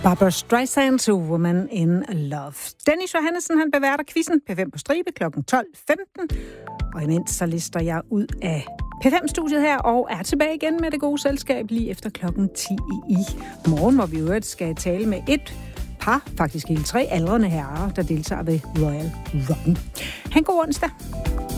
Barbra Streisand's Woman in Love. Dennis Johannesen, han beværter quizzen P5 på stribe kl. 12.15. Og imens så lister jeg ud af P5-studiet her og er tilbage igen med det gode selskab lige efter klokken 10 i morgen, hvor vi jo skal tale med et par, faktisk hele 3 aldrende herrer, der deltager ved Royal Run. Ha' en god onsdag.